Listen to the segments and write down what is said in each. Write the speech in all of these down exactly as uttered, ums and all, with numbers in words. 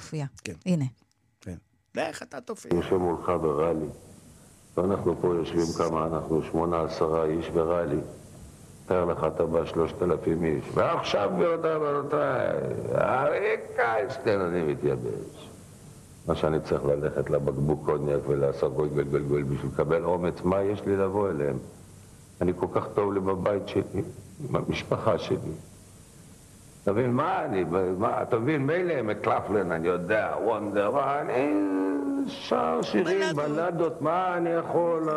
תופיע. כן. הנה. כן. לך אתה תופיע. יושב מולך בראלי, ואנחנו פה יושבים כמה, אנחנו שמונה עשרה איש בראלי. תאר לך אתה בא שלושת אלפים איש. ועכשיו גבירותיי ורבותיי, אריק איינשטיין, אני מתייבש. מה שאני צריך ללכת לבקבוק קוניאק ולעשות גול גול גול גול בשביל לקבל אומץ, מה יש לי לבוא אליהם? אני כל כך טוב לי בבית שלי, עם המשפחה שלי. תבין, מה אני, מה, תבין, מילא מקלפלן, אני יודע, וונדר, מה, אני שר שירים, בלדות, מה אני יכול,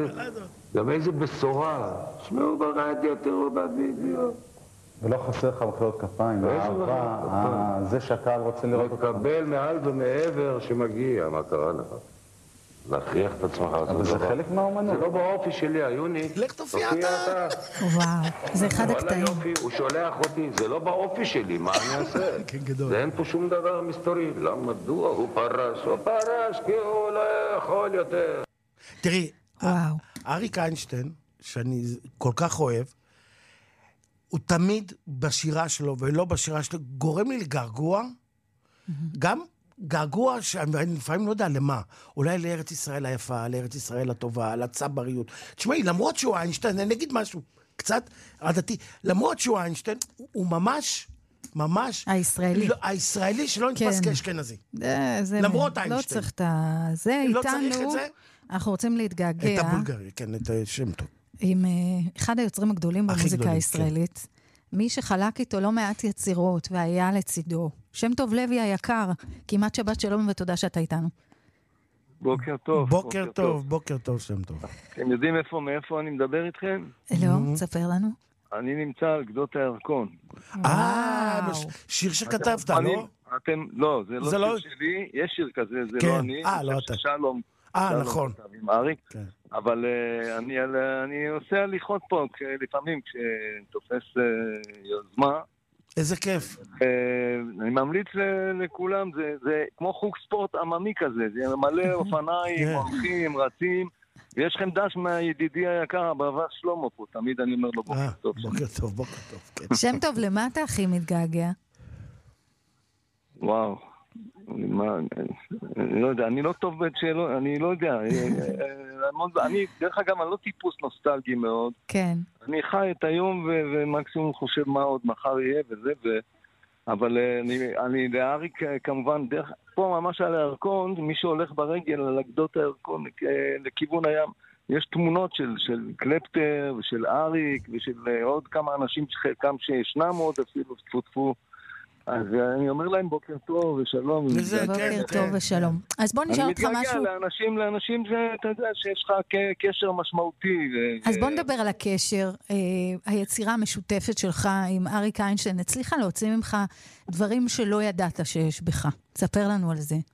גם איזה בשורה, שמעו ברדיו, תראו בווידאו. ולא חסר לך מחיאות כפיים, האהבה, זה שהקהל רוצה לראות אותך. מקבל מעל ומעבר שמגיע, מה קרה לך? להכריח את עצמך. אבל זה חלק מהאומנות. זה לא באופי שלי, היוני. לך תופיע אתה. וואו, זה אחד הקטעים. הוא שולח אותי, זה לא באופי שלי, מה אני אעשה? כן, גדול. זה אין פה שום דבר מסתורי. למה, מדוע? הוא פרש, הוא פרש, כי הוא לא יכול יותר. תראי, וואו. אריק איינשטיין, שאני כל כך אוהב, הוא תמיד בשירה שלו, ולא בשירה שלו, גורם לי לגעגוע, גם געגוע שאני לפעמים לא יודע למה, אולי לארץ ישראל היפה, לארץ ישראל הטובה, לצבריות. תשמעי, למרות שהוא איינשטיין, אני אגיד משהו קצת עדתי, למרות שהוא איינשטיין, הוא ממש, ממש... הישראלי. לא, הישראלי שלא נתפס כאשכנזי. למרות איינשטיין. לא צריך את זה, לא איתנו, צריך את זה. אנחנו רוצים להתגעגע. את הבולגרי, כן, את שם טוב. עם אחד היוצרים הגדולים במוזיקה גדולים, הישראלית. כן. מי שחלק איתו לא מעט יצירות והיה לצידו. שם טוב לוי היקר, כמעט שבת שלום ותודה שאתה איתנו. בוקר טוב. בוקר, בוקר טוב, טוב, בוקר טוב, שם טוב. אתם יודעים איפה, מאיפה אני מדבר איתכם? לא, תספר לנו. אני נמצא על גדות הירקון. אה, שיר שכתבת, לא? אתם, לא, זה לא שיר שלי, יש שיר כזה, זה לא אני. אה, לא אתה. שלום. אה, נכון. עם אריק. אבל אני עושה הליכות פה, לפעמים כשתופס יוזמה. איזה כיף. אני ממליץ לכולם, זה כמו חוג ספורט עממי כזה, זה מלא אופניים, הולכים, רצים, ויש לכם דש מהידידי היקר, הבאבא שלמה פה, תמיד אני אומר לו בוקר טוב. בוקר טוב, בוקר טוב. שם טוב, למה אתה הכי מתגעגע? וואו. אני לא יודע, אני לא טוב בשאלות, אני לא יודע, אני דרך אגב אני לא טיפוס נוסטלגי מאוד, כן, אני חי את היום ומקסימום חושב מה עוד מחר יהיה וזה, אבל אני לאריק כמובן, פה ממש על הירקון, מי שהולך ברגל על גדות הירקון לכיוון הים, יש תמונות של קלפטר ושל אריק ושל עוד כמה אנשים שחלקם שישנם עוד אפילו תפותפו, אז אני אומר להם בוקר טוב ושלום. בוקר טוב ושלום. אז בוא נשאר אותך משהו. אני מתגעגע לאנשים, לאנשים שאתה יודע שיש לך קשר משמעותי. אז בוא נדבר על הקשר, היצירה המשותפת שלך עם אריק איינשטיין. הצליחה להוציא ממך דברים שלא ידעת שיש בך. תספר לנו על זה.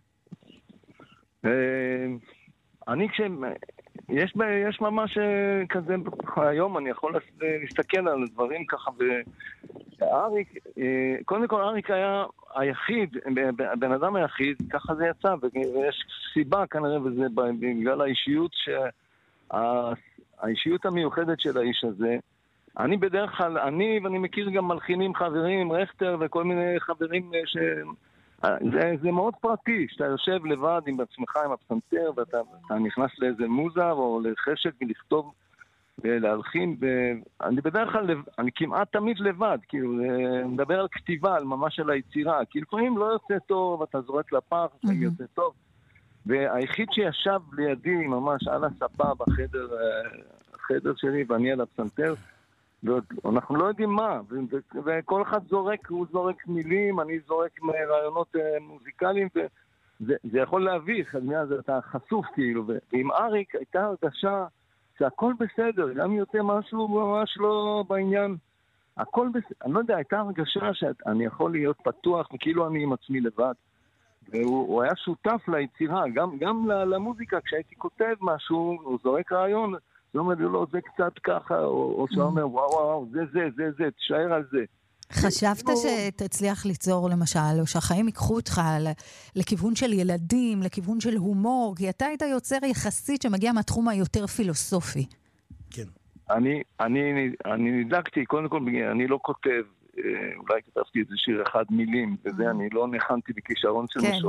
אני כש... יש, יש ממש כזה, היום אני יכול להסתכל על דברים ככה, ואריק, קודם כל אריק היה היחיד, בן אדם היחיד, ככה זה יצא, ויש סיבה כנראה, וזה בגלל האישיות, האישיות המיוחדת של האיש הזה. אני בדרך כלל, אני ואני מכיר גם מלחינים חברים, רכטר וכל מיני חברים ש... זה, זה מאוד פרטי, שאתה יושב לבד עם עצמך, עם הפסנתר, ואתה נכנס לאיזה מוזר או לחשק ולכתוב ולהלחין, ואני בדרך כלל, אני כמעט תמיד לבד, כאילו, מדבר על כתיבה, על ממש על היצירה, כי לפעמים לא יוצא טוב, אתה זורק לפח, זה יוצא טוב, והיחיד שישב לידי ממש על הספה בחדר, החדר שלי, ואני על הפסנתר, אנחנו לא יודעים מה, וכל אחד זורק, הוא זורק מילים, אני זורק רעיונות מוזיקליים, וזה יכול להביך, אז אתה חשוף כאילו, ועם אריק הייתה הרגשה שהכל בסדר, גם יוצא משהו ממש לא בעניין, הכל בסדר, אני לא יודע, הייתה הרגשה שאני יכול להיות פתוח, וכאילו אני עם עצמי לבד, והוא היה שותף ליצירה, גם, גם למוזיקה, כשהייתי כותב משהו, הוא זורק רעיון, זה אומר לי, לא, זה קצת ככה, או שאומר, וואו, וואו, זה, זה, זה, זה, תשאר על זה. חשבת שתצליח ליצור, למשל, או שהחיים ייקחו אותך לכיוון של ילדים, לכיוון של הומור, כי אתה היית יוצר יחסית שמגיע מהתחום היותר פילוסופי. כן. אני, אני, אני נדלקתי, קודם כל, אני לא כותב, אולי כתבתי איזה שיר אחד מילים, וזה, אני לא נחנתי בכישרון של משהו.